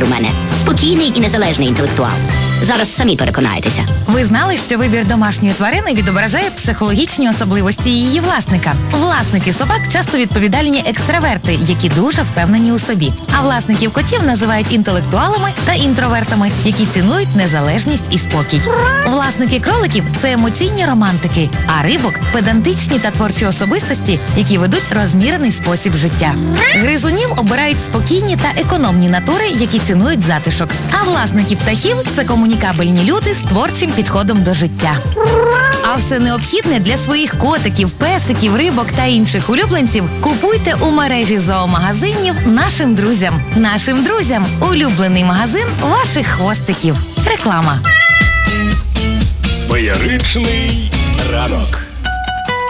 Містер у мене спокійний і незалежний інтелектуал. Зараз самі переконаєтеся. Ви знали, що вибір домашньої тварини відображає психологічні особливості її власника? Власники собак часто відповідальні екстраверти, які дуже впевнені у собі. А власників котів називають інтелектуалами та інтровертами, які цінують незалежність і спокій. Власники кроликів – це емоційні романтики, а рибок – педантичні та творчі особистості, які ведуть розмірений спосіб життя. Гризунів обирають спокійні та економні натури, які цінують затишок. А власники птахів – це комунікабельні люди з творчим підходом до життя. А все необхідне для своїх котиків, песиків, рибок та інших улюбленців купуйте у мережі зоомагазинів «Нашим друзям». «Нашим друзям» – улюблений магазин ваших хвостиків. Реклама. Феєричний ранок.